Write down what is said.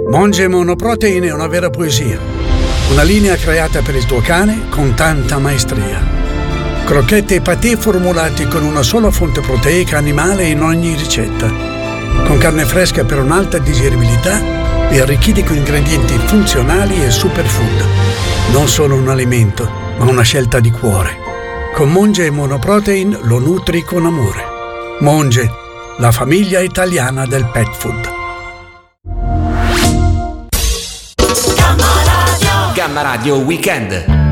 Monge Monoprotein è una vera poesia. Una linea creata per il tuo cane con tanta maestria. Crocchette e patè formulati con una sola fonte proteica animale in ogni ricetta. Con carne fresca per un'alta digeribilità e arricchiti con ingredienti funzionali e superfood. Non solo un alimento, ma una scelta di cuore. Con Monge Monoprotein lo nutri con amore. Monge, la famiglia italiana del pet food. Gamma Radio Weekend.